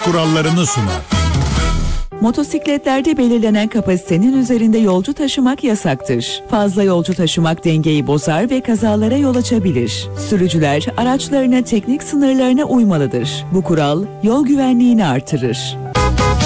kurallarını sunar. Motosikletlerde belirlenen kapasitenin üzerinde yolcu taşımak yasaktır. Fazla yolcu taşımak dengeyi bozar ve kazalara yol açabilir. Sürücüler araçlarına teknik sınırlarına uymalıdır. Bu kural yol güvenliğini artırır.